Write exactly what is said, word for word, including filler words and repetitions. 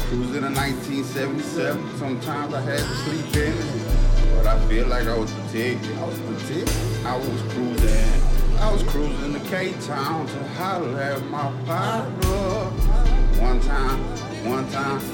Cruising in nineteen seventy-seven. Sometimes I had to sleep in it, but I feel like I was protected. I was protected. I was cruising. I was cruising to K-Town to holler at my partner. One time, one time.